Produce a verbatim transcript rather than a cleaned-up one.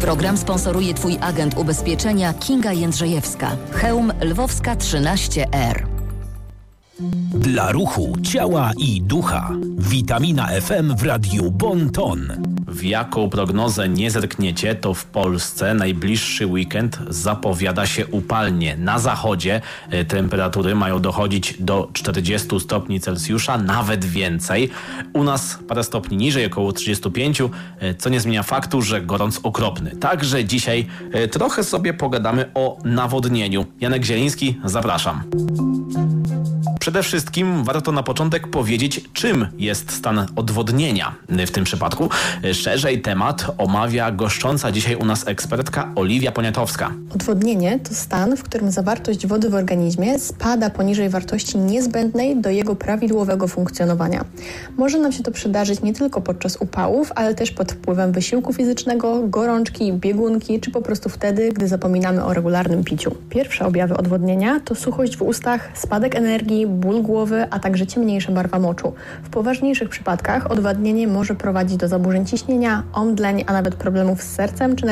Program sponsoruje Twój agent ubezpieczenia Kinga Jędrzejewska. Chełm Lwowska trzynaście R. Dla ruchu, ciała i ducha. Witamina F M w radiu Bon Ton. W jaką prognozę nie zerkniecie, to w Polsce najbliższy weekend zapowiada się upalnie. Na zachodzie e, temperatury mają dochodzić do czterdziestu stopni Celsjusza, nawet więcej. U nas parę stopni niżej, około trzydziestu pięciu, e, co nie zmienia faktu, że gorąc okropny. Także dzisiaj e, trochę sobie pogadamy o nawodnieniu. Janek Zieliński, zapraszam. Przede wszystkim warto na początek powiedzieć, czym jest stan odwodnienia w tym przypadku. Szerzej temat omawia goszcząca dzisiaj u nas ekspertka Oliwia Poniatowska. Odwodnienie to stan, w którym zawartość wody w organizmie spada poniżej wartości niezbędnej do jego prawidłowego funkcjonowania. Może nam się to przydarzyć nie tylko podczas upałów, ale też pod wpływem wysiłku fizycznego, gorączki, biegunki, czy po prostu wtedy, gdy zapominamy o regularnym piciu. Pierwsze objawy odwodnienia to suchość w ustach, spadek energii, ból głowy, a także ciemniejsza barwa moczu. W poważniejszych przypadkach odwodnienie może prowadzić do zaburzeń ciśnienia, omdleń, a nawet problemów z sercem czy